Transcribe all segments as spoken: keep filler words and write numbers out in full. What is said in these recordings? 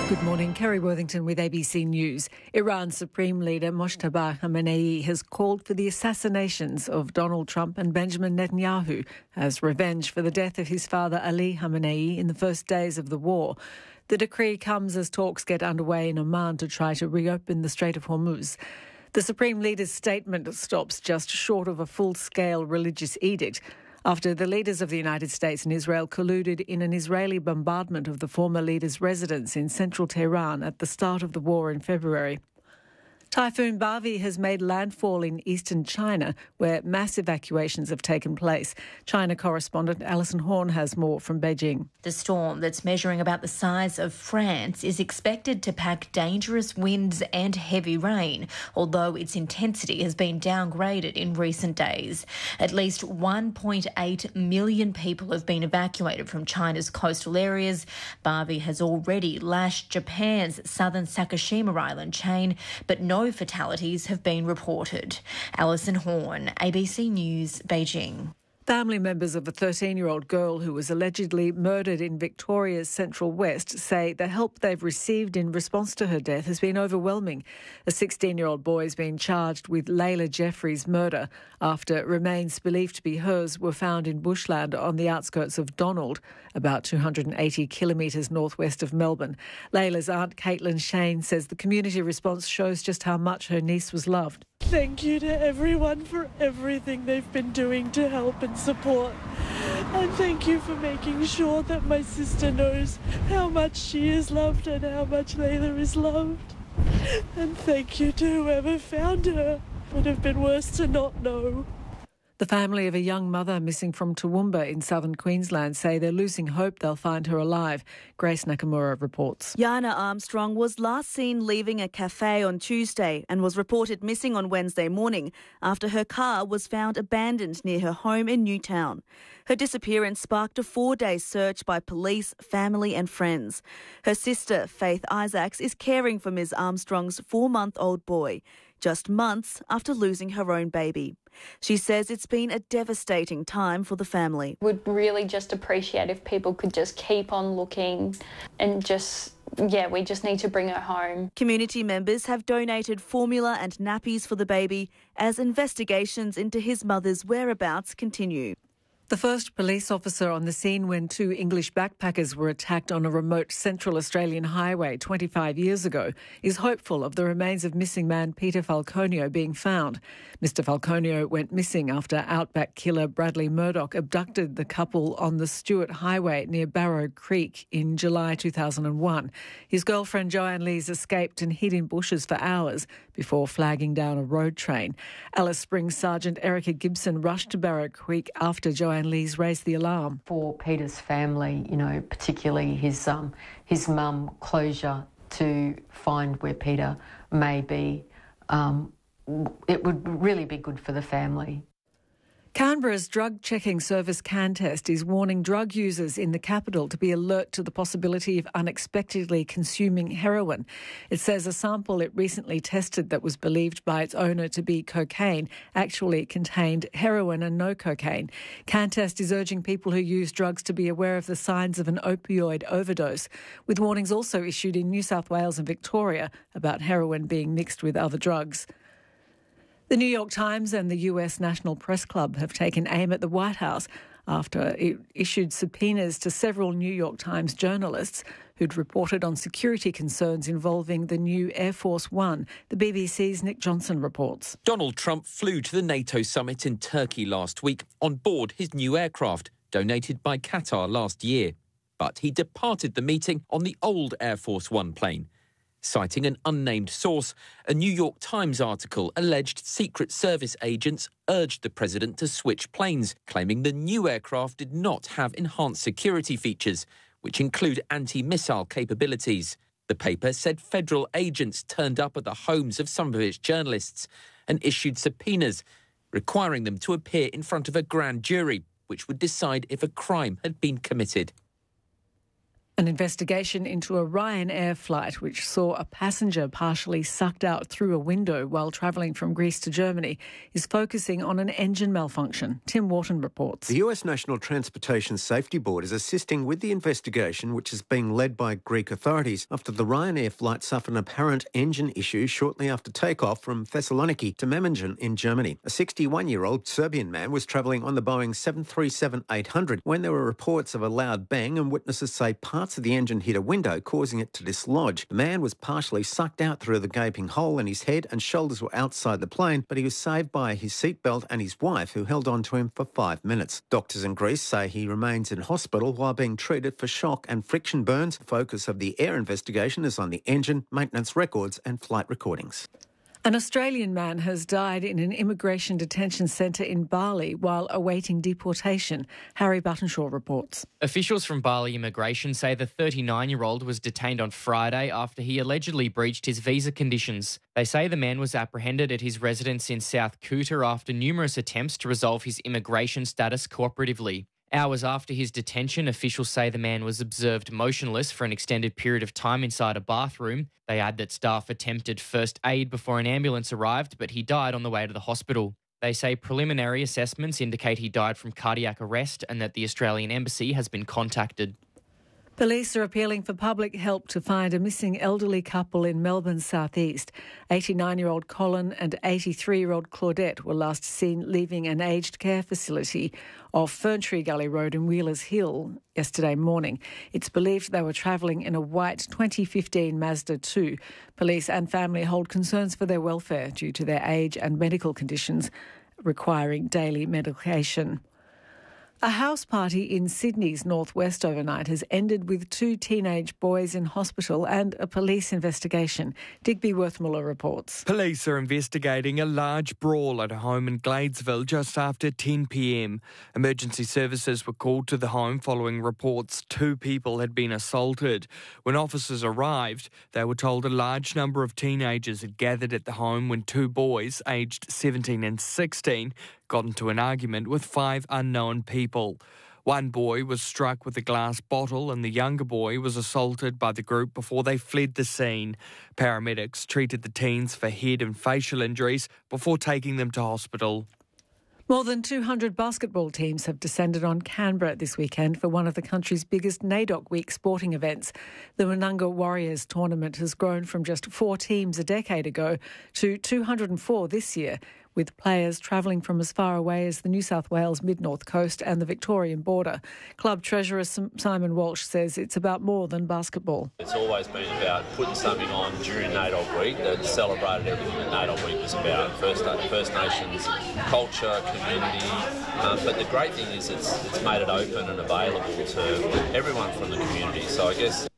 Good morning, Kerry Worthington with A B C News. Iran's Supreme Leader Mojtaba Khamenei has called for the assassinations of Donald Trump and Benjamin Netanyahu as revenge for the death of his father Ali Khamenei in the first days of the war. The decree comes as talks get underway in Oman to try to reopen the Strait of Hormuz. The Supreme Leader's statement stops just short of a full-scale religious edict after the leaders of the United States and Israel colluded in an Israeli bombardment of the former leader's residence in central Tehran at the start of the war in February. Typhoon Bavi has made landfall in eastern China, where mass evacuations have taken place. China correspondent Alison Horn has more from Beijing. The storm, that's measuring about the size of France, is expected to pack dangerous winds and heavy rain, although its intensity has been downgraded in recent days. At least one point eight million people have been evacuated from China's coastal areas. Bavi has already lashed Japan's southern Sakishima Island chain, but no fatalities have been reported. Alison Horn, A B C News, Beijing. Family members of a thirteen-year-old girl who was allegedly murdered in Victoria's Central West say the help they've received in response to her death has been overwhelming. A sixteen-year-old boy has been charged with Layla Jeffries' murder after remains believed to be hers were found in bushland on the outskirts of Donald, about two hundred eighty kilometres northwest of Melbourne. Layla's aunt, Caitlin Shane, says the community response shows just how much her niece was loved. Thank you to everyone for everything they've been doing to help and support. And thank you for making sure that my sister knows how much she is loved and how much Layla is loved. And thank you to whoever found her. It would have been worse to not know. The family of a young mother missing from Toowoomba in southern Queensland say they're losing hope they'll find her alive. Grace Nakamura reports. Yana Armstrong was last seen leaving a cafe on Tuesday and was reported missing on Wednesday morning after her car was found abandoned near her home in Newtown. Her disappearance sparked a four-day search by police, family and friends. Her sister, Faith Isaacs, is caring for Miz Armstrong's four-month-old boy, just months after losing her own baby. She says it's been a devastating time for the family. Would really just appreciate if people could just keep on looking and just, yeah, we just need to bring her home. Community members have donated formula and nappies for the baby as investigations into his mother's whereabouts continue. The first police officer on the scene when two English backpackers were attacked on a remote Central Australian highway twenty-five years ago is hopeful of the remains of missing man Peter Falconio being found. Mister Falconio went missing after outback killer Bradley Murdoch abducted the couple on the Stewart Highway near Barrow Creek in July two thousand one. His girlfriend Joanne Lees escaped and hid in bushes for hours before flagging down a road train. Alice Springs Sergeant Erica Gibson rushed to Barrow Creek after Joanne and Lees raised the alarm. For Peter's family, you know, particularly his um, his mum, closure to find where Peter may be, um, it would really be good for the family. Canberra's drug checking service CanTest is warning drug users in the capital to be alert to the possibility of unexpectedly consuming heroin. It says a sample it recently tested that was believed by its owner to be cocaine actually contained heroin and no cocaine. CanTest is urging people who use drugs to be aware of the signs of an opioid overdose, with warnings also issued in New South Wales and Victoria about heroin being mixed with other drugs. The New York Times and the U S National Press Club have taken aim at the White House after it issued subpoenas to several New York Times journalists who'd reported on security concerns involving the new Air Force One. The B B C's Nick Johnson reports. Donald Trump flew to the NATO summit in Turkey last week on board his new aircraft, donated by Qatar last year. But he departed the meeting on the old Air Force One plane. Citing an unnamed source, a New York Times article alleged Secret Service agents urged the president to switch planes, claiming the new aircraft did not have enhanced security features, which include anti-missile capabilities. The paper said federal agents turned up at the homes of some of its journalists and issued subpoenas, requiring them to appear in front of a grand jury, which would decide if a crime had been committed. An investigation into a Ryanair flight which saw a passenger partially sucked out through a window while travelling from Greece to Germany is focusing on an engine malfunction. Tim Wharton reports. The U S National Transportation Safety Board is assisting with the investigation, which is being led by Greek authorities after the Ryanair flight suffered an apparent engine issue shortly after takeoff from Thessaloniki to Memmingen in Germany. A sixty-one-year-old Serbian man was travelling on the Boeing seven thirty-seven eight hundred when there were reports of a loud bang and witnesses say parts of the engine hit a window, causing it to dislodge. The man was partially sucked out through the gaping hole, and his head and shoulders were outside the plane, but he was saved by his seatbelt and his wife, who held on to him for five minutes. Doctors in Greece say he remains in hospital while being treated for shock and friction burns. The focus of the air investigation is on the engine, maintenance records and flight recordings. An Australian man has died in an immigration detention centre in Bali while awaiting deportation. Harry Buttonshaw reports. Officials from Bali Immigration say the thirty-nine-year-old was detained on Friday after he allegedly breached his visa conditions. They say the man was apprehended at his residence in South Kuta after numerous attempts to resolve his immigration status cooperatively. Hours after his detention, officials say the man was observed motionless for an extended period of time inside a bathroom. They add that staff attempted first aid before an ambulance arrived, but he died on the way to the hospital. They say preliminary assessments indicate he died from cardiac arrest and that the Australian Embassy has been contacted. Police are appealing for public help to find a missing elderly couple in Melbourne's southeast. eighty-nine-year-old Colin and eighty-three-year-old Claudette were last seen leaving an aged care facility off Ferntree Gully Road in Wheelers Hill yesterday morning. It's believed they were travelling in a white twenty fifteen Mazda two. Police and family hold concerns for their welfare due to their age and medical conditions requiring daily medication. A house party in Sydney's northwest overnight has ended with two teenage boys in hospital and a police investigation. Digby Worthmuller reports. Police are investigating a large brawl at a home in Gladesville just after ten p.m. Emergency services were called to the home following reports two people had been assaulted. When officers arrived, they were told a large number of teenagers had gathered at the home when two boys, aged seventeen and sixteen, got into an argument with five unknown people. One boy was struck with a glass bottle and the younger boy was assaulted by the group before they fled the scene. Paramedics treated the teens for head and facial injuries before taking them to hospital. More than two hundred basketball teams have descended on Canberra this weekend for one of the country's biggest NAIDOC Week sporting events. The Woononga Warriors tournament has grown from just four teams a decade ago to two hundred four this year, with players travelling from as far away as the New South Wales mid-north coast and the Victorian border. Club treasurer Simon Walsh says it's about more than basketball. It's always been about putting something on during NAIDOC Week that celebrated everything that NAIDOC Week was about. First, First Nations culture, community, um, but the great thing is it's, it's made it open and available to everyone from the community. So I guess...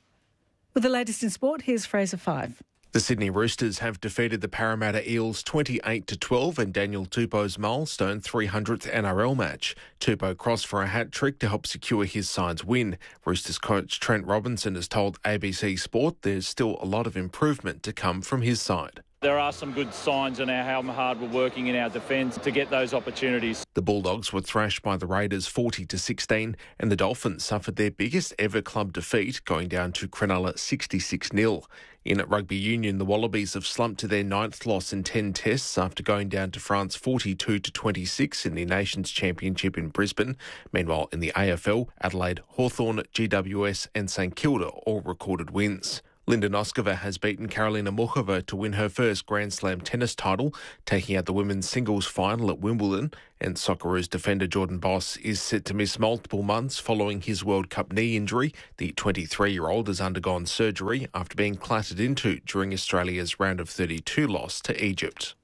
With the latest in sport, here's Fraser Five. The Sydney Roosters have defeated the Parramatta Eels twenty-eight to twelve in Daniel Tupou's milestone three hundredth N R L match. Tupou crossed for a hat-trick to help secure his side's win. Roosters coach Trent Robinson has told A B C Sport there's still a lot of improvement to come from his side. There are some good signs in our how hard we're working in our defence to get those opportunities. The Bulldogs were thrashed by the Raiders forty to sixteen and the Dolphins suffered their biggest ever club defeat, going down to Cronulla sixty-six nil. In Rugby Union, the Wallabies have slumped to their ninth loss in ten tests after going down to France forty-two to twenty-six in the Nations Championship in Brisbane. Meanwhile, in the A F L, Adelaide, Hawthorn, G W S and St Kilda all recorded wins. Linda Noskova has beaten Karolina Muchova to win her first Grand Slam tennis title, taking out the women's singles final at Wimbledon. And Socceroos defender Jordan Boss is set to miss multiple months following his World Cup knee injury. The twenty-three-year-old has undergone surgery after being clattered into during Australia's round of thirty-two loss to Egypt.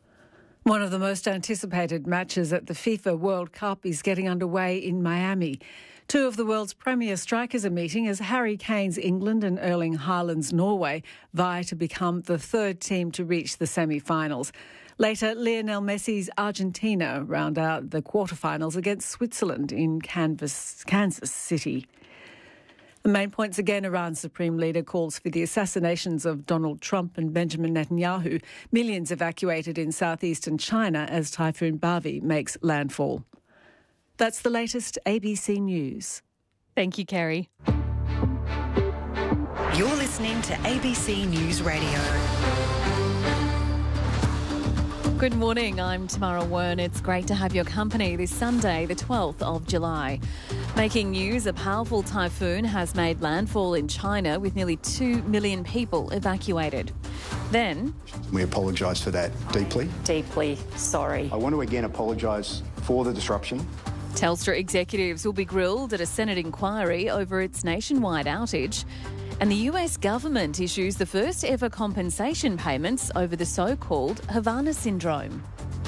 One of the most anticipated matches at the FIFA World Cup is getting underway in Miami. Two of the world's premier strikers are meeting as Harry Kane's England and Erling Haaland's Norway vie to become the third team to reach the semi-finals. Later, Lionel Messi's Argentina round out the quarterfinals against Switzerland in Kansas, Kansas City. The main points again, Iran's supreme leader calls for the assassinations of Donald Trump and Benjamin Netanyahu. Millions evacuated in southeastern China as Typhoon Bavi makes landfall. That's the latest A B C News. Thank you, Kerry. You're listening to A B C News Radio. Good morning, I'm Tamara Wern. It's great to have your company this Sunday, the twelfth of July. Making news, a powerful typhoon has made landfall in China with nearly two million people evacuated. Then... We apologise for that deeply. Deeply sorry. I want to again apologise for the disruption. Telstra executives will be grilled at a Senate inquiry over its nationwide outage. And the U S government issues the first ever compensation payments over the so-called Havana syndrome.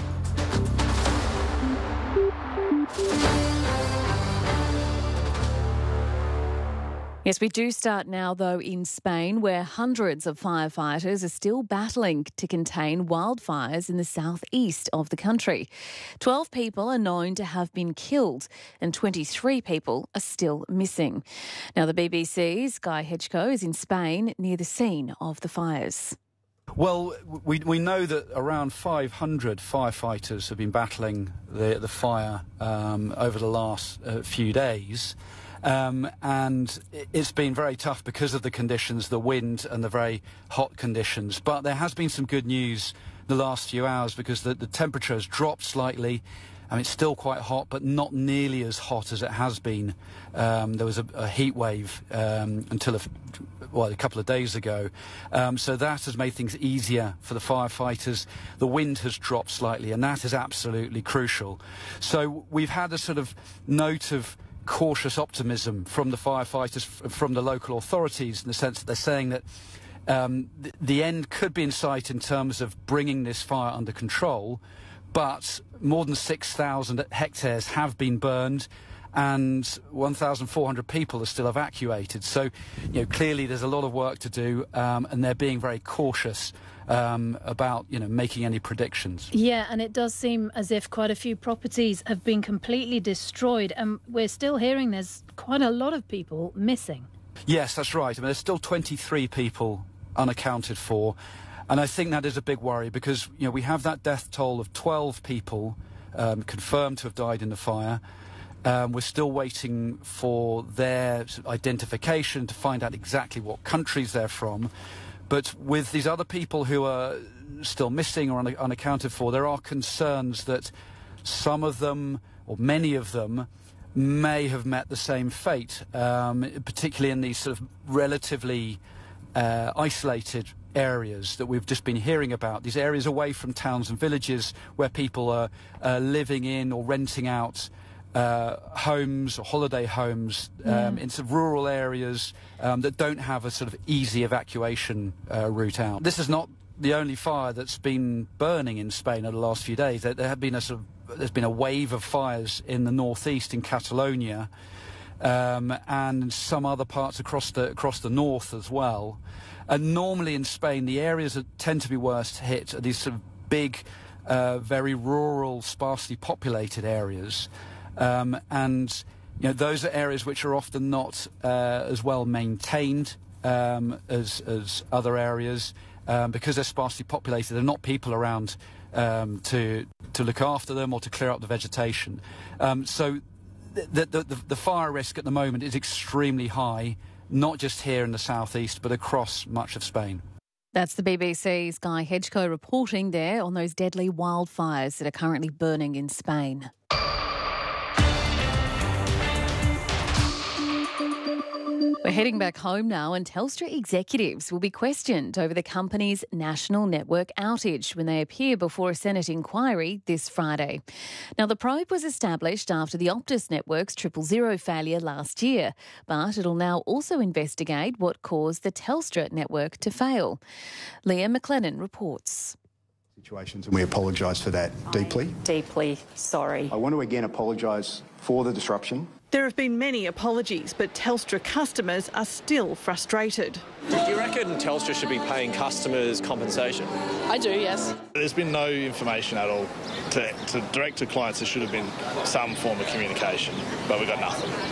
Yes, we do start now, though, in Spain, where hundreds of firefighters are still battling to contain wildfires in the southeast of the country. Twelve people are known to have been killed and twenty-three people are still missing. Now, the B B C's Guy Hedgecoe is in Spain near the scene of the fires. Well, we we know that around five hundred firefighters have been battling the, the fire um, over the last uh, few days. Um, and it's been very tough because of the conditions, the wind and the very hot conditions. But there has been some good news the last few hours because the, the temperature has dropped slightly. I mean, it's still quite hot, but not nearly as hot as it has been. Um, there was a, a heat wave um, until a, well, a couple of days ago. Um, so that has made things easier for the firefighters. The wind has dropped slightly, and that is absolutely crucial. So we've had a sort of note of cautious optimism from the firefighters, from the local authorities, in the sense that they're saying that um, th the end could be in sight in terms of bringing this fire under control, but more than six thousand hectares have been burned and one thousand four hundred people are still evacuated. So, you know, clearly there's a lot of work to do, um, and they're being very cautious Um, about, you know, making any predictions. Yeah, and it does seem as if quite a few properties have been completely destroyed, and we're still hearing there's quite a lot of people missing. Yes, that's right. I mean, there's still twenty-three people unaccounted for, and I think that is a big worry because, you know, we have that death toll of twelve people um, confirmed to have died in the fire. Um, we're still waiting for their identification to find out exactly what countries they're from. But with these other people who are still missing or un unaccounted for, there are concerns that some of them, or many of them, may have met the same fate, um, particularly in these sort of relatively uh, isolated areas that we've just been hearing about, these areas away from towns and villages where people are uh, living in or renting out Uh, homes or holiday homes um, yeah. in sort of rural areas um, that don't have a sort of easy evacuation uh, route out. This is not the only fire that's been burning in Spain over the last few days. There, there have been a sort of, there's been a wave of fires in the northeast in Catalonia um, and some other parts across the across the north as well. And normally in Spain, the areas that tend to be worst hit are these sort of big, uh, very rural, sparsely populated areas. Um, and, you know, those are areas which are often not uh, as well maintained um, as, as other areas um, because they're sparsely populated. There are not people around um, to, to look after them or to clear up the vegetation. Um, so the, the, the, the fire risk at the moment is extremely high, not just here in the southeast, but across much of Spain. That's the B B C's Guy Hedgecoe reporting there on those deadly wildfires that are currently burning in Spain. We're heading back home now, and Telstra executives will be questioned over the company's national network outage when they appear before a Senate inquiry this Friday. Now, the probe was established after the Optus network's triple zero failure last year, but it'll now also investigate what caused the Telstra network to fail. Leah McLennan reports. Situations, and we apologise for that deeply. Deeply sorry. I want to again apologise for the disruption. There have been many apologies, but Telstra customers are still frustrated. Do you reckon Telstra should be paying customers compensation? I do, yes. There's been no information at all. To, to direct to clients, there should have been some form of communication, but we've got nothing.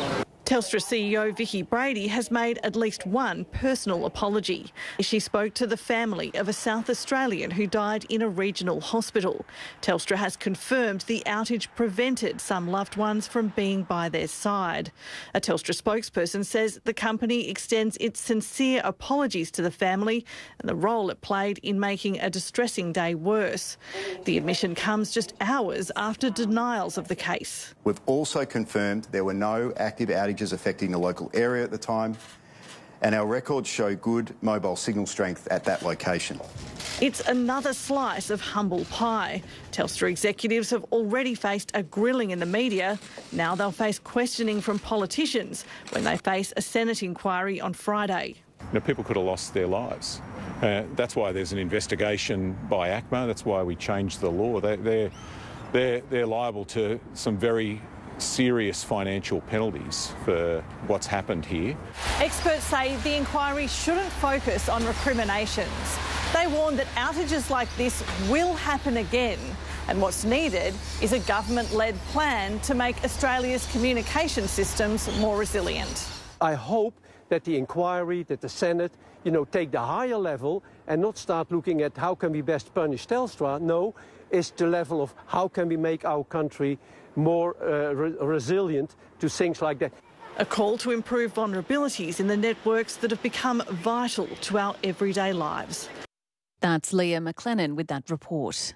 Telstra C E O Vicky Brady has made at least one personal apology. She spoke to the family of a South Australian who died in a regional hospital. Telstra has confirmed the outage prevented some loved ones from being by their side. A Telstra spokesperson says the company extends its sincere apologies to the family and the role it played in making a distressing day worse. The admission comes just hours after denials of the case. We've also confirmed there were no active outages affecting the local area at the time, and our records show good mobile signal strength at that location. It's another slice of humble pie. Telstra executives have already faced a grilling in the media. Now they'll face questioning from politicians when they face a Senate inquiry on Friday. You know, people could have lost their lives. Uh, that's why there's an investigation by ACMA. That's why we changed the law. They, they're, they're, they're liable to some very serious financial penalties for what's happened here. Experts say the inquiry shouldn't focus on recriminations. They warn that outages like this will happen again, and what's needed is a government-led plan to make Australia's communication systems more resilient. I hope that the inquiry, that the Senate, you know, take the higher level and not start looking at how can we best punish Telstra. No, it's the level of how can we make our country more uh, re resilient to things like that. A call to improve vulnerabilities in the networks that have become vital to our everyday lives. That's Leah McLennan with that report.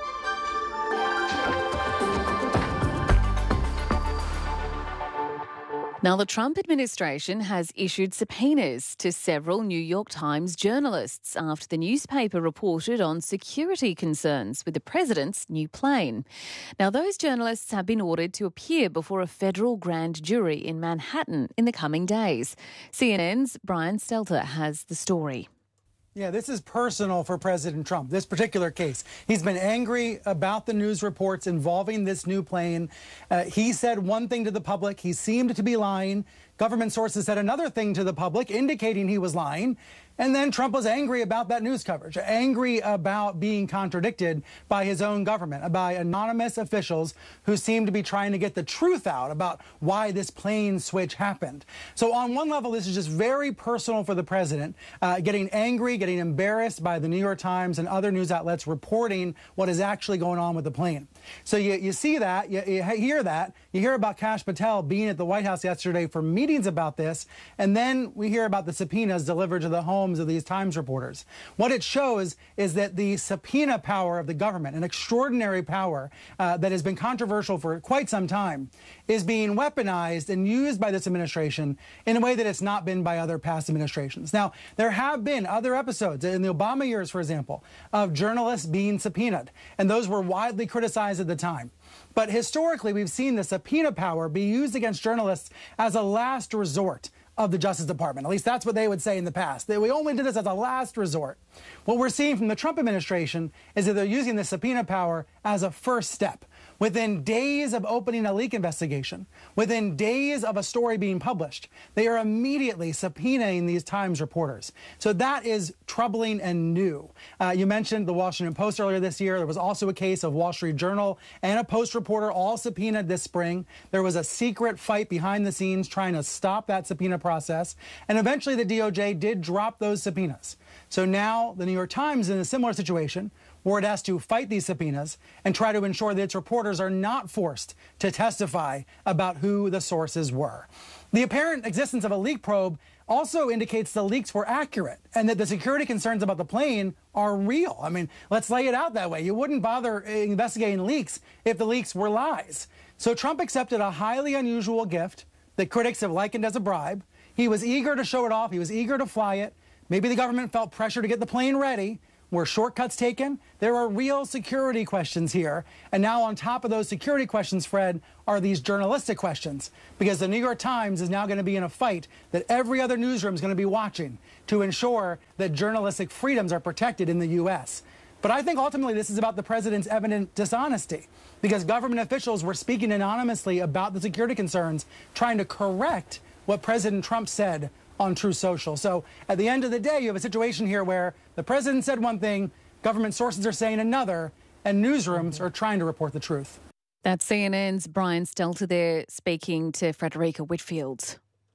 Now, the Trump administration has issued subpoenas to several New York Times journalists after the newspaper reported on security concerns with the president's new plane. Now, those journalists have been ordered to appear before a federal grand jury in Manhattan in the coming days. C N N's Brian Stelter has the story. Yeah, this is personal for President Trump, this particular case. He's been angry about the news reports involving this new plane. Uh, he said one thing to the public. He seemed to be lying. Government sources said another thing to the public, indicating he was lying. And then Trump was angry about that news coverage, angry about being contradicted by his own government, by anonymous officials who seem to be trying to get the truth out about why this plane switch happened. So on one level, this is just very personal for the president, uh, getting angry, getting embarrassed by the New York Times and other news outlets reporting what is actually going on with the plane. So you, you see that, you, you hear that, you hear about Kash Patel being at the White House yesterday for meetings about this, and then we hear about the subpoenas delivered to the home of these Times reporters. What it shows is that the subpoena power of the government, an extraordinary power uh, that has been controversial for quite some time, is being weaponized and used by this administration in a way that it's not been by other past administrations. Now, there have been other episodes in the Obama years, for example, of journalists being subpoenaed, and those were widely criticized at the time. But historically, we've seen the subpoena power be used against journalists as a last resort of the Justice Department. At least that's what they would say in the past. They, we only did this as a last resort. What we're seeing from the Trump administration is that they're using the subpoena power as a first step. Within days of opening a leak investigation, within days of a story being published, they are immediately subpoenaing these Times reporters. So that is troubling and new. Uh, you mentioned the Washington Post earlier this year. There was also a case of Wall Street Journal and a Post reporter all subpoenaed this spring. There was a secret fight behind the scenes trying to stop that subpoena process. And eventually the D O J did drop those subpoenas. So now the New York Times is in a similar situation where it has to fight these subpoenas and try to ensure that its reporters are not forced to testify about who the sources were. The apparent existence of a leak probe also indicates the leaks were accurate and that the security concerns about the plane are real. I mean, let's lay it out that way. You wouldn't bother investigating leaks if the leaks were lies. So Trump accepted a highly unusual gift that critics have likened as a bribe. He was eager to show it off. He was eager to fly it. Maybe the government felt pressure to get the plane ready. Were shortcuts taken? There are real security questions here. And now on top of those security questions, Fred, are these journalistic questions. Because the New York Times is now going to be in a fight that every other newsroom is going to be watching to ensure that journalistic freedoms are protected in the U S. But I think ultimately this is about the president's evident dishonesty, because government officials were speaking anonymously about the security concerns, trying to correct what President Trump said on Truth Social. So at the end of the day, you have a situation here where the president said one thing, government sources are saying another, and newsrooms are trying to report the truth. That's C N N's Brian Stelter there speaking to Frederica Whitfield.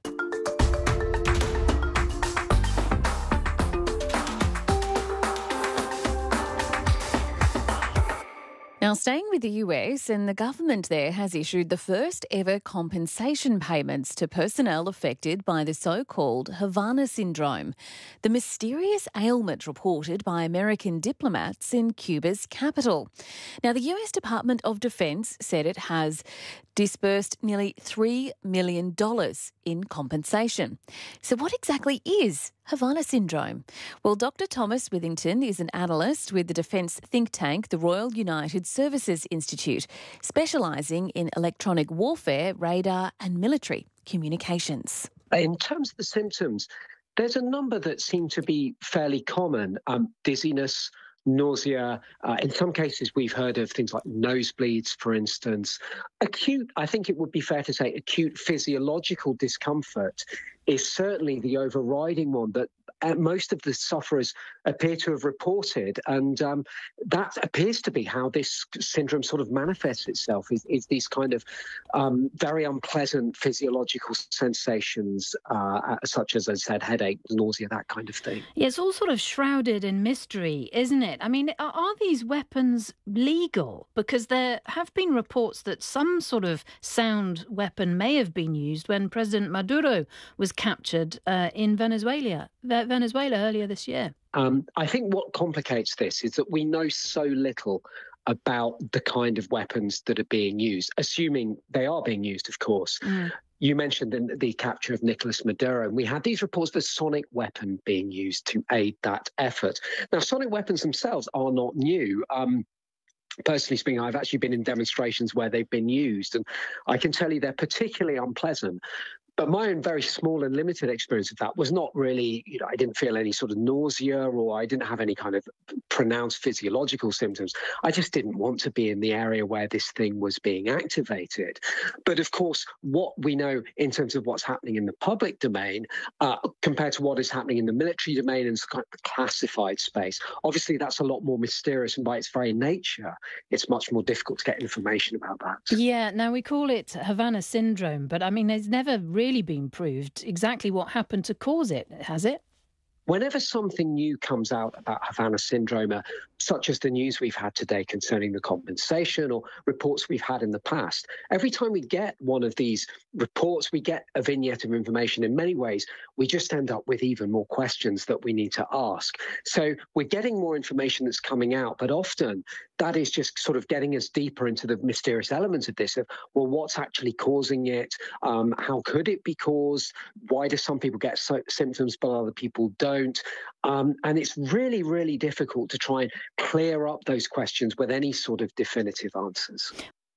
Now, staying with the U S, and the government there has issued the first ever compensation payments to personnel affected by the so-called Havana syndrome, the mysterious ailment reported by American diplomats in Cuba's capital. Now, the U S Department of Defense said it has disbursed nearly three million dollars in compensation. So what exactly is Havana syndrome? Well, Doctor Thomas Withington is an analyst with the defence think tank, the Royal United Services Institute, specialising in electronic warfare, radar and military communications. In terms of the symptoms, there's a number that seem to be fairly common. Um, dizziness, nausea. Uh, in some cases, we've heard of things like nosebleeds, for instance. Acute, I think it would be fair to say, acute physiological discomfort is certainly the overriding one that uh, most of the sufferers appear to have reported. And um, that appears to be how this syndrome sort of manifests itself, is, is these kind of um, very unpleasant physiological sensations, uh, such as, as I said, headache, nausea, that kind of thing. Yeah, it's all sort of shrouded in mystery, isn't it? I mean, are, are these weapons legal? Because there have been reports that some sort of sound weapon may have been used when President Maduro was captured uh, in Venezuela, Venezuela earlier this year. Um, I think what complicates this is that we know so little about the kind of weapons that are being used, assuming they are being used, of course. Mm. You mentioned the, the capture of Nicolas Maduro, and we had these reports of a sonic weapon being used to aid that effort. Now, sonic weapons themselves are not new. Um, Personally speaking, I've actually been in demonstrations where they've been used, and I can tell you they're particularly unpleasant. But my own very small and limited experience of that was not really, you know, I didn't feel any sort of nausea, or I didn't have any kind of pronounced physiological symptoms. I just didn't want to be in the area where this thing was being activated. But of course, what we know in terms of what's happening in the public domain uh, compared to what is happening in the military domain and kind of the classified space, obviously that's a lot more mysterious, and by its very nature, it's much more difficult to get information about that. Yeah, now we call it Havana syndrome, but I mean, there's never really really been proved exactly what happened to cause it, has it? Whenever something new comes out about Havana syndrome, uh, such as the news we've had today concerning the compensation or reports we've had in the past, every time we get one of these reports, we get a vignette of information. In many ways, we just end up with even more questions that we need to ask. So we're getting more information that's coming out, but often that is just sort of getting us deeper into the mysterious elements of this, of, well, what's actually causing it? Um, how could it be caused? Why do some people get so- symptoms but other people don't? Um, and it's really, really difficult to try and clear up those questions with any sort of definitive answers.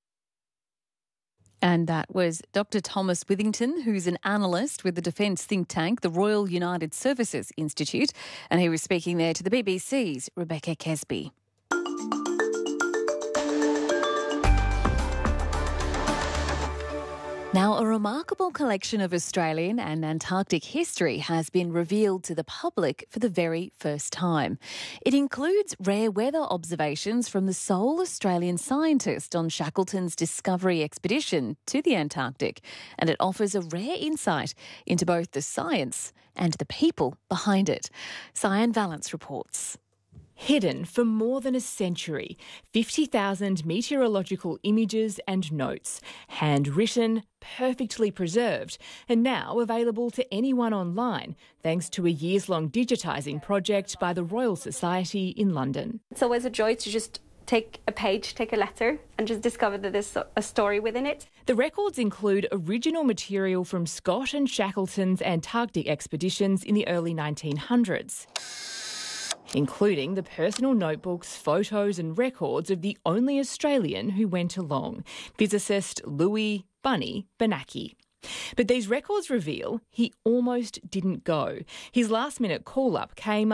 And that was Doctor Thomas Withington, who's an analyst with the defence think tank, the Royal United Services Institute, and he was speaking there to the B B C's Rebecca Kesby. Now, a remarkable collection of Australian and Antarctic history has been revealed to the public for the very first time. It includes rare weather observations from the sole Australian scientist on Shackleton's Discovery expedition to the Antarctic, and it offers a rare insight into both the science and the people behind it. Cyan Valance reports. Hidden for more than a century, fifty thousand meteorological images and notes, handwritten, perfectly preserved, and now available to anyone online thanks to a years-long digitising project by the Royal Society in London. It's always a joy to just take a page, take a letter, and just discover that there's a story within it. The records include original material from Scott and Shackleton's Antarctic expeditions in the early nineteen hundreds. Including the personal notebooks, photos and records of the only Australian who went along, physicist Louis Bunny Benaki. But these records reveal he almost didn't go. His last-minute call-up came